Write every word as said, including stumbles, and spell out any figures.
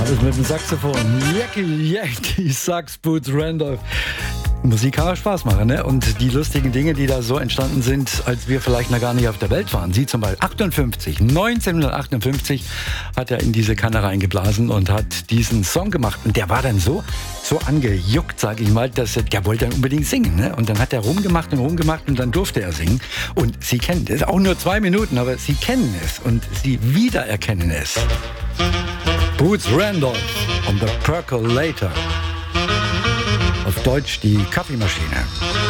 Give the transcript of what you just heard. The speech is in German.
Das mit dem Saxophon. Jackie, Jackie, Sax, Boots, Randolph. Musik kann auch Spaß machen, ne? Und die lustigen Dinge, die da so entstanden sind, als wir vielleicht noch gar nicht auf der Welt waren. Sie zum Beispiel achtundfünfzig, neunzehnhundertachtundfünfzig hat er in diese Kanne reingeblasen und hat diesen Song gemacht. Und der war dann so, so angejuckt, sag ich mal, dass er, der wollte dann unbedingt singen, ne? Und dann hat er rumgemacht und rumgemacht und dann durfte er singen. Und Sie kennen es, auch nur zwei Minuten, aber Sie kennen es und Sie wiedererkennen es. Boots Randolph und The Percolator. Auf Deutsch die Kaffeemaschine.